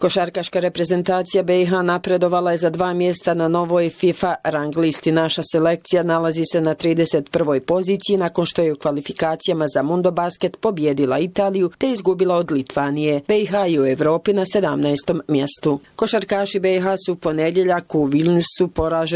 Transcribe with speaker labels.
Speaker 1: Košarkaška reprezentacija BiH napredovala je za 2 mjesta na novoj FIFA rang listi. Naša selekcija nalazi se na 31. poziciji nakon što je u kvalifikacijama za Mundo Basket pobjedila Italiju te izgubila od Litvanije. BiH je u Evropi na 17. mjestu. Košarkaši BiH su u ponedjeljak u Vilniusu poraženi